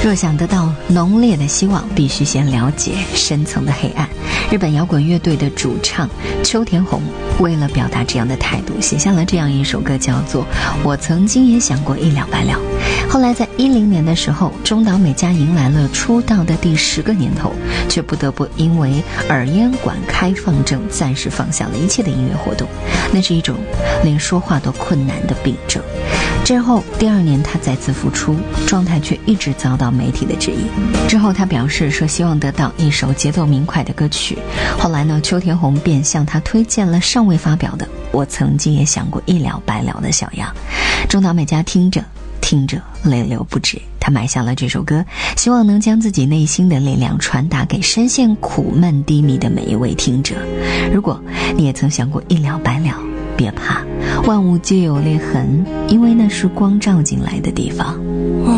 若想得到浓烈的希望，必须先了解深层的黑暗。日本摇滚乐队的主唱秋田弘为了表达这样的态度，写下了这样一首歌，叫做《我曾经也想过一了百了》。后来在10年的时候，中岛美嘉迎来了出道的第10个年头，却不得不因为耳咽管开放症暂时放下了一切的音乐活动。那是一种连说话都困难的病症。之后第2年他再次复出，状态却一直遭到媒体的质疑。之后他表示说希望得到一首节奏明快的歌曲。后来呢，秋田弘便向他推荐了尚未发表的《我曾经也想过一了百了》的小样。中岛美嘉听着泪流不止，他买下了这首歌，希望能将自己内心的力量传达给深陷苦闷低迷的每一位听者。如果你也曾想过一了百了，别怕，万物皆有裂痕，因为那是光照进来的地方。